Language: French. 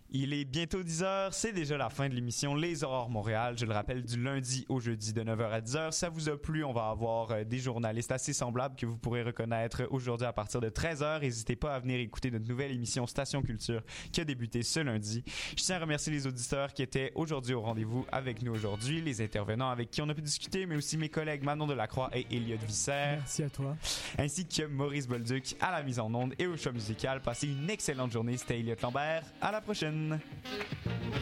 Il est bientôt 10h, c'est déjà la fin de l'émission Les Aurores Montréal. Je le rappelle, du lundi au jeudi de 9h à 10h. Ça vous a plu, on va avoir des journalistes assez semblables que vous pourrez reconnaître aujourd'hui à partir de 13h. N'hésitez pas à venir écouter notre nouvelle émission Station Culture qui a débuté ce lundi. Je tiens à remercier les auditeurs qui étaient aujourd'hui au rendez-vous avec nous aujourd'hui, les intervenants avec qui on a pu discuter, mais aussi mes collègues Manon Delacroix et Elliot Visser. Merci à toi. Ainsi que Maurice Bolduc à la mise en onde et au choix musical. Passez une excellente journée, c'était Elliot Lambert. À la prochaine!